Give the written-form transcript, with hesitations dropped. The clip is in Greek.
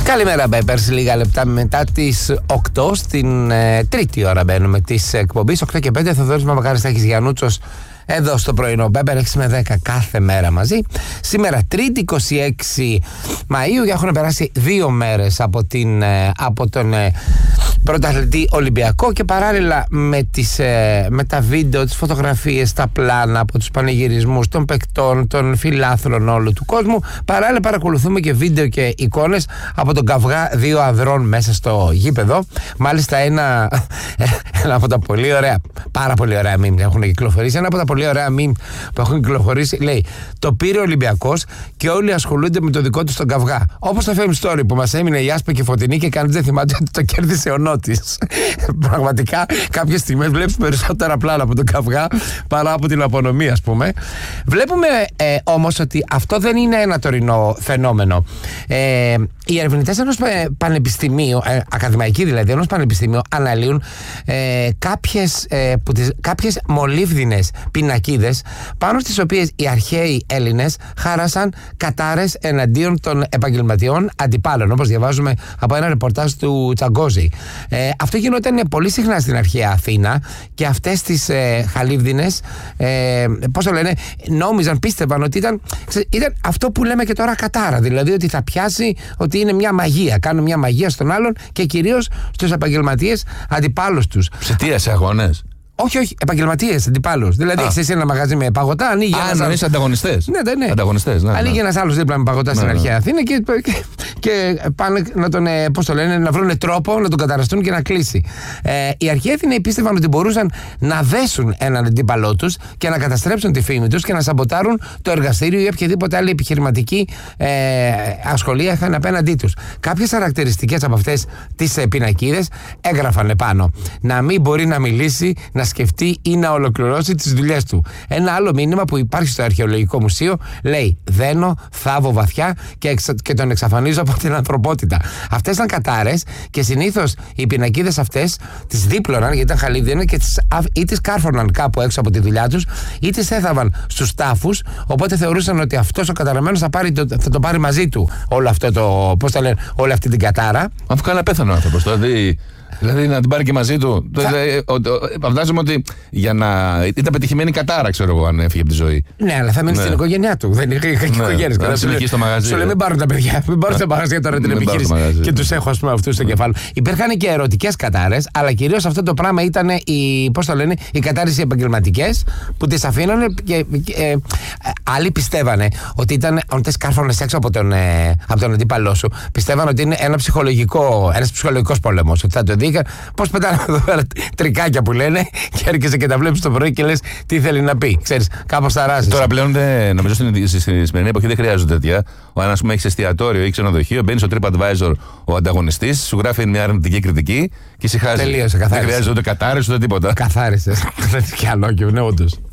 Καλημέρα, Μπέπερς. Λίγα λεπτά μετά τις 8 στην τρίτη ώρα μπαίνουμε της εκπομπής. 8 και 5, Θοδωρής Μαμακαριστάκης Γιαννούτσος εδώ στο πρωινό Μπέπερ, 6 με 10 κάθε μέρα μαζί. Σήμερα Τρίτη 26 Μαΐου, και έχουν περάσει 2 μέρες από τον πρωταθλητή Ολυμπιακό, και παράλληλα με τα βίντεο, τις φωτογραφίες, τα πλάνα από τους πανηγυρισμούς των παικτών, των φιλάθλων όλου του κόσμου, παράλληλα παρακολουθούμε και βίντεο και εικόνες από τον καυγά 2 ανδρών μέσα στο γήπεδο. Μάλιστα ένα από τα πολύ ωραία, πάρα πολύ ωραία meme έχουν κυκλοφορήσει. Ένα από τα πολύ ωραία meme που έχουν κυκλοφορήσει λέει: το πήρε ο Ολυμπιακός και όλοι ασχολούνται με το δικό του τον καυγά. Όπως το Fame Story που μας έμεινε η Άσπα και Φωτεινή και κανείς δεν θυμάται ότι το κέρδισε ο Νότης. Πραγματικά κάποιες στιγμές βλέπεις περισσότερα πλάνα από τον καυγά παρά από την απονομή, ας πούμε. Βλέπουμε όμως ότι αυτό δεν είναι ένα τωρινό φαινόμενο. Οι ερευνητές ενός πανεπιστημίου, ακαδημαϊκοί δηλαδή, ενός πανεπιστημίου, αναλύουν κάποιες μολύβδινες πινακίδες πάνω στις οποίες οι αρχαίοι Έλληνες χάρασαν κατάρες εναντίον των επαγγελματιών αντιπάλων, όπως διαβάζουμε από ένα ρεπορτάζ του Τσαγκόζη. Αυτό γινόταν πολύ συχνά στην αρχαία Αθήνα, και αυτές τις χαλίβδινες, πώς το λένε, νόμιζαν, πίστευαν ότι ήταν αυτό που λέμε και τώρα κατάρα, δηλαδή ότι θα πιάσει, ότι είναι μια μαγεία, κάνουν μια μαγεία στον άλλον και κυρίως στους επαγγελματίες αντιπάλους τους. Σε αγώνες. Όχι, επαγγελματίες, αντιπάλους. Δηλαδή, έχεις ένα μαγαζί με παγωτά, ανοίγει ένας άλλος. Ανταγωνιστές. Ναι. Ανταγωνιστές, ναι. Ανοίγει ένας άλλος δίπλα με παγωτά στην αρχαία Αθήνα και πάνε να τον, να βρουν τρόπο να τον καταραστούν και να κλείσει. Οι αρχαίοι Αθηναίοι πίστευαν ότι μπορούσαν να δέσουν έναν αντίπαλό τους και να καταστρέψουν τη φήμη τους και να σαμποτάρουν το εργαστήριο ή οποιαδήποτε άλλη επιχειρηματική ασχολία είχαν απέναντί τους. Κάποιες χαρακτηριστικές από αυτές τις πινακίδες έγραφαν πάνω: να μην μπορεί να μιλήσει, να σκεφτεί ή να ολοκληρώσει τις δουλειές του. Ένα άλλο μήνυμα που υπάρχει στο Αρχαιολογικό Μουσείο λέει: δένω, θάβω βαθιά και τον εξαφανίζω από την ανθρωπότητα. Αυτές ήταν κατάρες, και συνήθως οι πινακίδες αυτές τις δίπλωναν, γιατί ήταν χαλίβδινες, και ή τις κάρφωναν κάπου έξω από τη δουλειά τους, ή τις έθαβαν στους τάφους. Οπότε θεωρούσαν ότι αυτός ο καταραμένος θα το πάρει μαζί του όλο αυτό το, πώς τα λένε, όλη αυτή την κατάρα. Αφού καλά πέθανε ο άνθρωπος, δηλαδή να την πάρει και μαζί του. Φαντάζομαι ότι για να ήταν πετυχημένη κατάρα, ξέρω εγώ, αν έφυγε από τη ζωή. Ναι, αλλά θα μείνει στην οικογένειά του. Δεν είχε οικογένειε. Να συνεχίσει στο μαγαζί. Σου λέει: μην πάρουν τα παιδιά, μην πάρουν τα μαγαζιά τώρα την επιχείρηση. Και τους έχω, ας πούμε, αυτούς στο κεφάλι. Υπήρχαν και ερωτικές κατάρες, αλλά κυρίως αυτό το πράγμα ήταν οι κατάρες οι επαγγελματικές που τις αφήνανε, και άλλοι πιστεύανε ότι ήταν, αν τις κάρφωνες έξω από τον αντίπαλό σου, πιστεύανε ότι είναι ένας ψυχολογικός πόλεμος. Ότι θα το δει. Πώς πετάνε εδώ πέρα τρικάκια που λένε, και έρχεσαι και τα βλέπεις το πρωί και λες τι θέλει να πει. Ξέρεις, κάπως ταράζεις. Τώρα πλέον νομίζω στη σημερινή εποχή δεν χρειάζονται τέτοια. Αν, ας πούμε, έχεις εστιατόριο ή ξενοδοχείο, μπαίνεις στο TripAdvisor ο ανταγωνιστής, σου γράφει μια αρνητική κριτική και ησυχάζει. Τελείωσε, καθάρισε. Δεν χρειάζεται ούτε κατάρες ούτε τίποτα. Καθάρισε. Δεν είναι κι άλλο, και ναι, όντως.